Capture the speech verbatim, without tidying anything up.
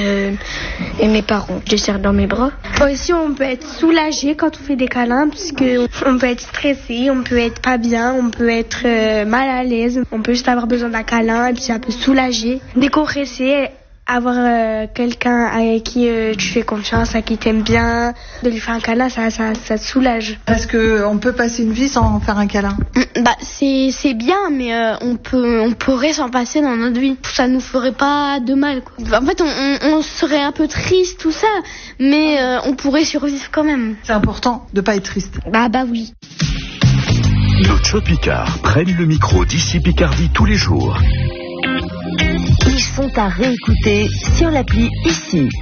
euh, et mes parents. Je les serre dans mes bras. Aussi, on peut être soulagé quand on fait des câlins, puisque on peut être stressé, on peut être pas bien, on peut être euh, mal à l'aise. On peut juste avoir besoin d'un câlin et puis ça peut soulager, décompresser. Avoir euh, quelqu'un avec qui euh, tu fais confiance, à qui t'aimes bien, de lui faire un câlin, ça, ça, ça te soulage. Est-ce qu'on peut passer une vie sans faire un câlin ? Bah c'est c'est bien, mais euh, on peut on pourrait s'en passer dans notre vie. Ça nous ferait pas de mal, quoi. En fait, on, on, on serait un peu triste, tout ça, mais euh, on pourrait survivre quand même. C'est important de pas être triste. Bah bah oui. Nos Tchopicards prennent le micro d'ici Picardie tous les jours. Ils sont à réécouter sur l'appli Ici.